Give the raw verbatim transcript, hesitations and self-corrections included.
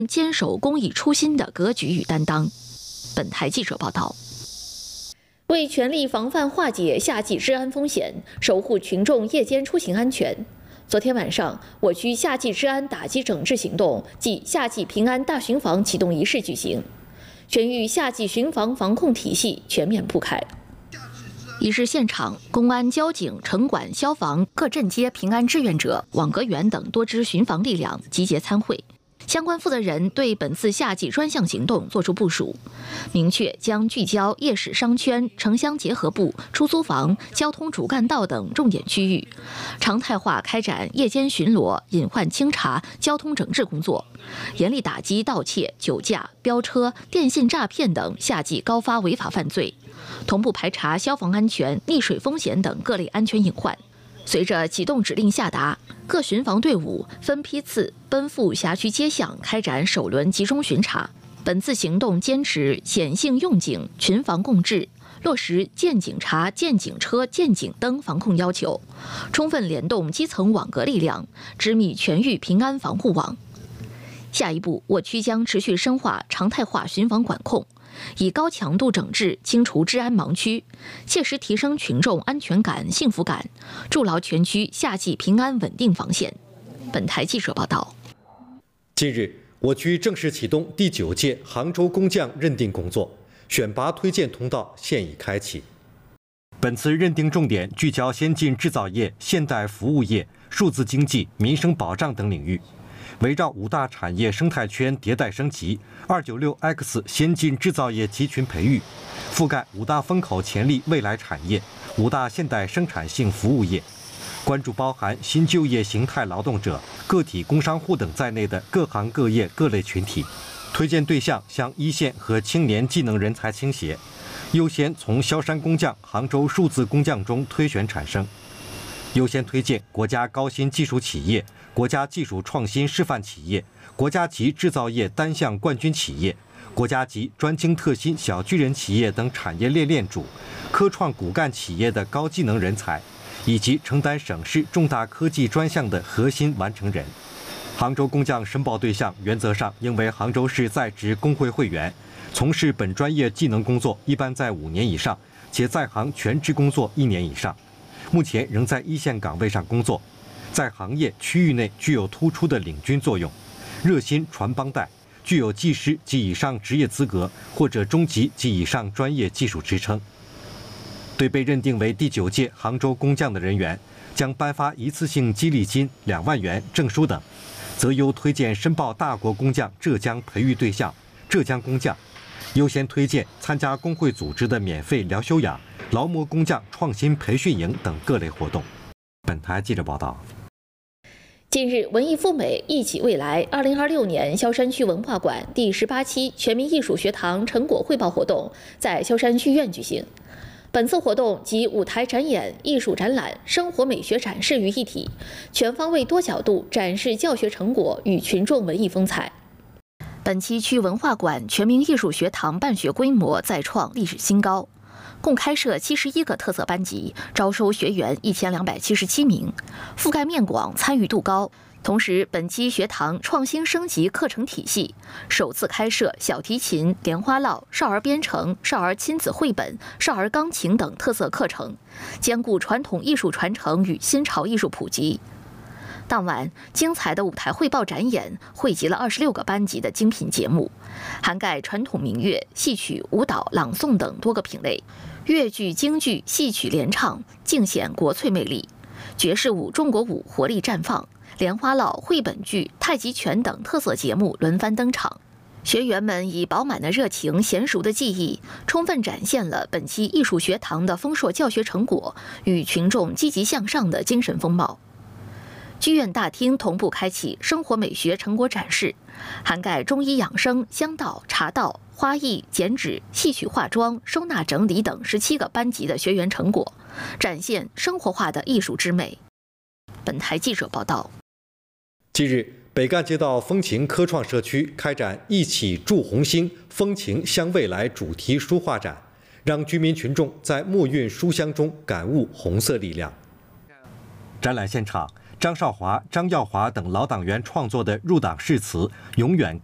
坚守公益初心的格局与担当。本台记者报道。为全力防范化解夏季治安风险，守护群众夜间出行安全，昨天晚上，我区夏季治安打击整治行动暨夏季平安大巡防启动仪式举行，全域夏季巡防防控体系全面铺开。仪式现场，公安、交警、城管、消防各镇街平安志愿者、网格员等多支巡防力量集结参会。相关负责人对本次夏季专项行动作出部署，明确将聚焦夜市商圈、城乡结合部、出租房、交通主干道等重点区域，常态化开展夜间巡逻、隐患清查、交通整治工作，严厉打击盗窃、酒驾、飙车、电信诈骗等夏季高发违法犯罪，同步排查消防安全、溺水风险等各类安全隐患。随着启动指令下达，各巡防队伍分批次奔赴辖区街巷，开展首轮集中巡查。本次行动坚持显性用警、群防共治，落实见警察、见警车、见警灯防控要求，充分联动基层网格力量，织密全域平安防护网。下一步，我区将持续深化常态化巡防管控，以高强度整治清除治安盲区，切实提升群众安全感、幸福感，筑牢全区夏季平安稳定防线。本台记者报道。 近日，我区正式启动第九届杭州工匠认定工作，选拔推荐通道现已开启。本次认定重点聚焦先进制造业、现代服务业、数字经济、民生保障等领域。围绕五大产业生态圈迭代升级、二九六 X 先进制造业集群培育，覆盖五大风口潜力未来产业、五大现代生产性服务业，关注包含新就业形态劳动者、个体工商户等在内的各行各业各类群体，推荐对象向一线和青年技能人才倾斜，优先从萧山工匠、杭州数字工匠中推选产生，优先推荐国家高新技术企业、国家技术创新示范企业、国家级制造业单项冠军企业、国家级专精特新小巨人企业等产业链链主、科创骨干企业的高技能人才，以及承担省市重大科技专项的核心完成人。杭州工匠申报对象原则上应为杭州市在职工会会员，从事本专业技能工作一般在五年以上，且在行全职工作一年以上，目前仍在一线岗位上工作，在行业区域内具有突出的领军作用，热心传帮带，具有技师及以上职业资格或者中级及以上专业技术职称。对被认定为第九届杭州工匠的人员，将颁发一次性激励金两万元、证书等，择优推荐申报大国工匠浙江培育对象、浙江工匠，优先推荐参加工会组织的免费疗休养、劳模工匠创新培训营等各类活动。本台记者报道。 近日，文艺赴美，一起未来二零二六年萧山区文化馆第十八期全民艺术学堂成果汇报活动在萧山剧院举行。本次活动集舞台展演、艺术展览、生活美学展示于一体，全方位多角度展示教学成果与群众文艺风采。本期区文化馆全民艺术学堂办学规模再创历史新高，共开设七十一个特色班级，招收学员一千两百七十七名，覆盖面广，参与度高。同时，本期学堂创新升级课程体系，首次开设小提琴、莲花落、少儿编程、少儿亲子绘本、少儿钢琴等特色课程，兼顾传统艺术传承与新潮艺术普及。当晚，精彩的舞台汇报展演汇集了二十六个班级的精品节目，涵盖传统民乐、戏曲、舞蹈、朗诵等多个品类，粤剧、京剧、戏曲联唱，尽显国粹魅力；爵士舞、中国舞活力绽放。莲花落、绘本剧、太极拳等特色节目轮番登场，学员们以饱满的热情、娴熟的技艺，充分展现了本期艺术学堂的丰硕教学成果与群众积极向上的精神风貌。剧院大厅同步开启生活美学成果展示，涵盖中医养生、香道、茶道、花艺、剪纸、戏曲化妆、收纳整理等十七个班级的学员成果，展现生活化的艺术之美。本台记者报道。 近日，北干街道风情科创社区开展“一起筑红星，风情向未来”主题书画展，让居民群众在墨韵书香中感悟红色力量。展览现场，张少华、张耀华等老党员创作的入党誓词《永远